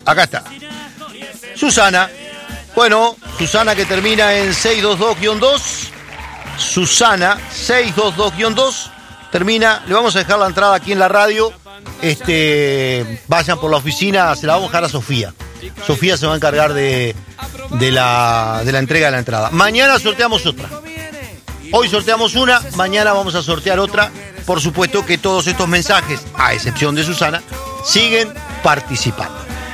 Acá está. Susana. Bueno, Susana que termina en 622-2. Susana, 622-2. Termina, le vamos a dejar la entrada aquí en la radio. Vayan por la oficina, se la vamos a dejar a Sofía. Sofía se va a encargar de la entrega de la entrada. Mañana sorteamos otra. Hoy sorteamos una, mañana vamos a sortear otra. Por supuesto que todos estos mensajes, a excepción de Susana, siguen participando.